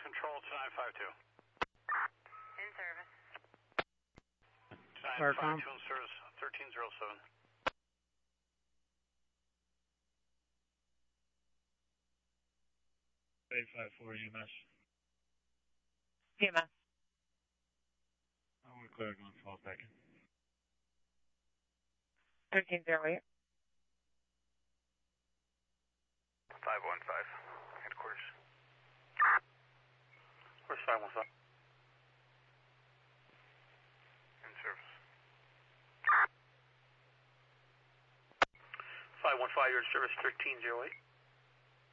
Control to 952. In service. 952 in service, 1307. EMS. EMS. We're clear going falls back in. 1308. 515, headquarters. Where's 515? In service. 515, you're in service, 1308.